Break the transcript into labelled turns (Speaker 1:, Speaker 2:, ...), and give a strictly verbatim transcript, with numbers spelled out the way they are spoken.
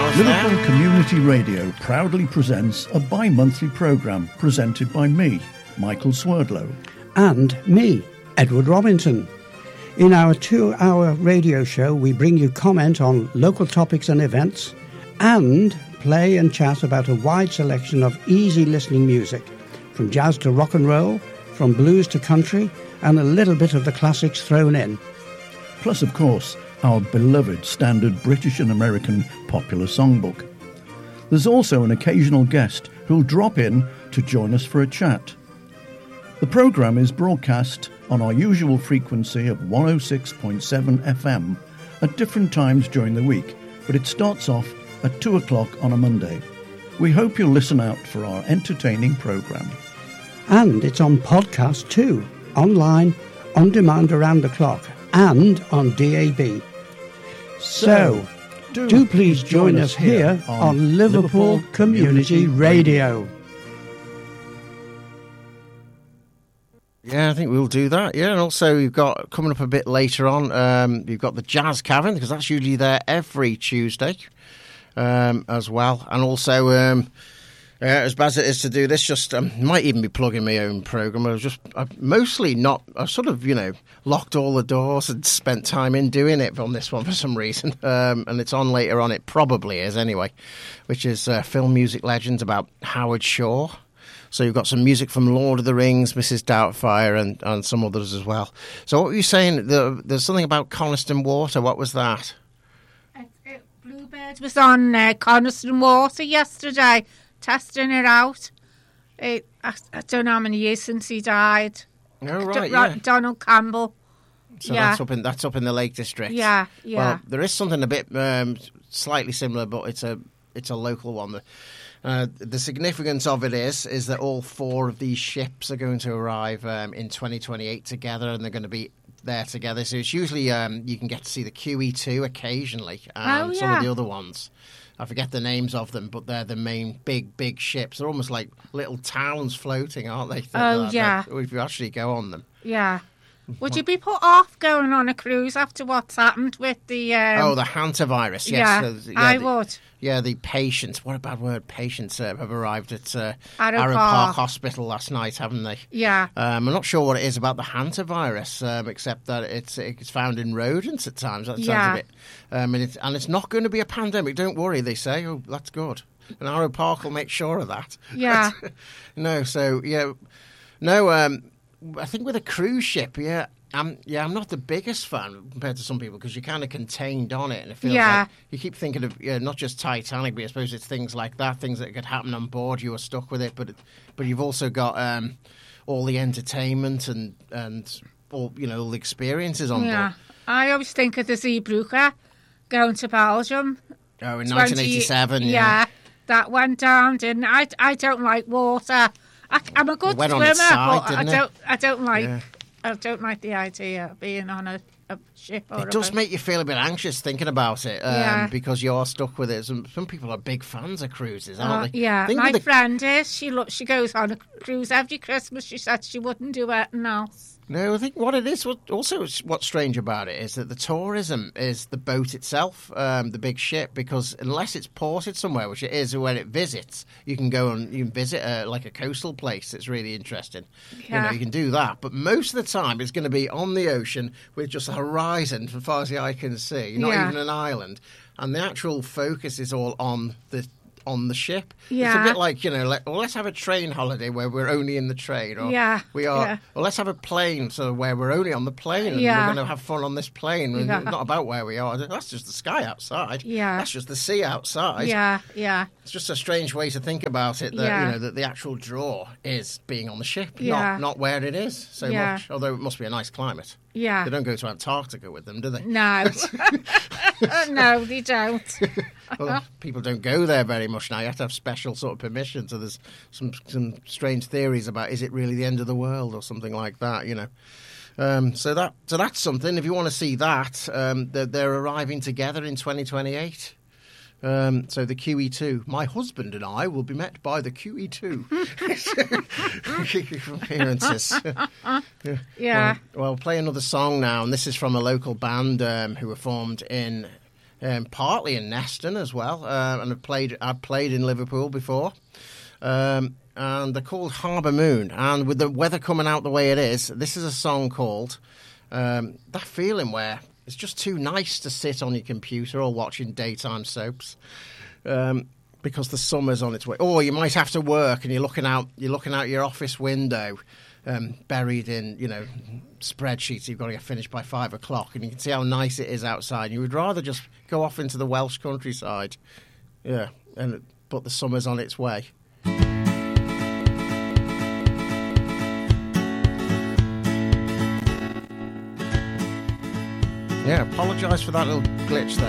Speaker 1: was
Speaker 2: Liverpool
Speaker 1: there.
Speaker 2: Community Radio proudly presents a bi-monthly programme presented by me, Michael Swerdlow.
Speaker 3: And me, Edward Robinson. In our two-hour radio show, we bring you comment on local topics and events and play and chat about a wide selection of easy-listening music, from jazz to rock and roll, from blues to country, and a little bit of the classics thrown in.
Speaker 2: Plus, of course, our beloved standard British and American popular songbook. There's also an occasional guest who'll drop in to join us for a chat. The programme is broadcast on our usual frequency of one oh six point seven F M at different times during the week, but it starts off at two o'clock on a Monday. We hope you'll listen out for our entertaining programme.
Speaker 3: And it's on podcast too, online, on demand around the clock, and on D A B. So, do, do please join, join us here, here on, on Liverpool, Liverpool Community, Community Radio.
Speaker 1: Yeah, I think we'll do that. Yeah, and also you've got, coming up a bit later on, um, you've got the Jazz Cavern, because that's usually there every Tuesday um, as well. And also, um, uh, as bad as it is to do this, just um, might even be plugging my own programme. I was just I've mostly not, I've sort of, you know, locked all the doors and spent time in doing it on this one for some reason. Um, and it's on later on, it probably is anyway, which is uh, Film Music Legends about Howard Shore. So you've got some music from Lord of the Rings, Missus Doubtfire, and, and some others as well. So what were you saying? The, there's something about Coniston Water. What was that?
Speaker 4: It, it, Bluebird was on uh, Coniston Water yesterday, testing it out. It, I, I don't know how many years since he died.
Speaker 1: Oh, right,
Speaker 4: D-
Speaker 1: yeah.
Speaker 4: Donald Campbell.
Speaker 1: So
Speaker 4: yeah.
Speaker 1: that's up in that's up in the Lake District.
Speaker 4: Yeah, yeah.
Speaker 1: Well, there is something a bit um, slightly similar, but it's a it's a local one. That, Uh, the significance of it is is that all four of these ships are going to arrive um, in twenty twenty-eight together, and they're going to be there together. So it's usually um, you can get to see the Q E two occasionally, and
Speaker 4: oh, yeah.
Speaker 1: some of the other ones. I forget the names of them, but they're the main big, big ships. They're almost like little towns floating, aren't they?
Speaker 4: Oh,
Speaker 1: that,
Speaker 4: yeah.
Speaker 1: that, if you actually go on them.
Speaker 4: Yeah. Would you be put off going on a cruise after what's happened with the... Um...
Speaker 1: Oh, the hantavirus, yes.
Speaker 4: Yeah,
Speaker 1: so, yeah
Speaker 4: I
Speaker 1: the,
Speaker 4: would.
Speaker 1: Yeah, the patients, what a bad word, patients uh, have arrived at uh,
Speaker 4: Arrow
Speaker 1: Arrow
Speaker 4: Park.
Speaker 1: Park Hospital last night, haven't they?
Speaker 4: Yeah.
Speaker 1: Um, I'm not sure what it is about the hantavirus, um, except that it's it's found in rodents at times. That sounds
Speaker 4: yeah.
Speaker 1: a bit... Um, and, it's, and it's not going to be a pandemic, don't worry, they say. Oh, that's good. And Arrow Park will make sure of that.
Speaker 4: Yeah.
Speaker 1: no, so, yeah. No, um, I think with a cruise ship, yeah... Um, yeah, I'm not the biggest fan compared to some people because you're kind of contained on it, and it feels
Speaker 4: yeah.
Speaker 1: like you keep thinking of yeah, not just Titanic, but I suppose it's things like that, things that could happen on board. You are stuck with it, but but you've also got um, all the entertainment and and all you know all the experiences on
Speaker 4: yeah.
Speaker 1: board.
Speaker 4: I always think of the Zeebrugge going to Belgium.
Speaker 1: Oh, in nineteen eighty-seven, yeah.
Speaker 4: yeah, that went down. Didn't I? I don't like water. I, I'm a good
Speaker 1: it went
Speaker 4: swimmer,
Speaker 1: on its side,
Speaker 4: but I
Speaker 1: didn't
Speaker 4: don't.
Speaker 1: it?
Speaker 4: I don't like.
Speaker 1: Yeah.
Speaker 4: I don't like the idea of being on a, a ship or
Speaker 1: It
Speaker 4: a
Speaker 1: does
Speaker 4: boat.
Speaker 1: make you feel a bit anxious thinking about it um,
Speaker 4: Yeah.
Speaker 1: because you're stuck with it. Some, some people are big fans of cruises, aren't
Speaker 4: Uh,
Speaker 1: they?
Speaker 4: yeah,
Speaker 1: Think
Speaker 4: my
Speaker 1: with the-
Speaker 4: friend is. She look. She goes on a cruise every Christmas. She said she wouldn't do anything else.
Speaker 1: No, I think what it is, what also is- what's strange about it is that the tourism is the boat itself, um, the big ship, because unless it's ported somewhere, which it is when it visits, you can go and you can visit a, like a coastal place that's really interesting.
Speaker 4: Yeah.
Speaker 1: You know, you can do that, but most of the time it's going to be on the ocean with just a horizon as far as the eye can see, not
Speaker 4: Yeah.
Speaker 1: even an island, and the actual focus is all on the on the ship.
Speaker 4: Yeah.
Speaker 1: It's a bit like, you know, like, well, let's have a train holiday where we're only in the train. Or
Speaker 4: Yeah,
Speaker 1: we are,
Speaker 4: yeah.
Speaker 1: well, let's have a plane so where we're only on the plane and
Speaker 4: Yeah.
Speaker 1: we're going to have fun on this plane. And
Speaker 4: Yeah.
Speaker 1: It's not about where we are. That's just the sky outside.
Speaker 4: Yeah.
Speaker 1: That's just the sea outside.
Speaker 4: Yeah, yeah,
Speaker 1: It's just a strange way to think about it that,
Speaker 4: Yeah.
Speaker 1: you know, that the actual draw is being on the ship,
Speaker 4: Yeah.
Speaker 1: not, not where it is so
Speaker 4: Yeah.
Speaker 1: much. Although it must be a nice climate.
Speaker 4: yeah.
Speaker 1: They don't go to Antarctica with them, do they?
Speaker 4: No, no, they don't.
Speaker 1: Well, people don't go there very much now. You have to have special sort of permission. So there's some some strange theories about is it really the end of the world or something like that, you know. Um, so that so that's something. If you want to see that, um, they're, they're arriving together in twenty twenty-eight. Um, so the Q E two. My husband and I will be met by the Q E two. Appearances.
Speaker 4: Yeah.
Speaker 1: Well, well, play another song now, and this is from a local band um, who were formed in um, partly in Neston as well, uh, and I've played, I've played in Liverpool before. Um, and they're called Harbour Moon. And with the weather coming out the way it is, this is a song called um, That Feeling Where it's just too nice to sit on your computer or watching daytime soaps. Um, because the summer's on its way. Or you might have to work and you're looking out you're looking out your office window, um, buried in, you know, spreadsheets you've got to get finished by five o'clock, and you can see how nice it is outside. And you would rather just go off into the Welsh countryside. Yeah, and but the summer's on its way. Yeah, apologise for that little glitch there.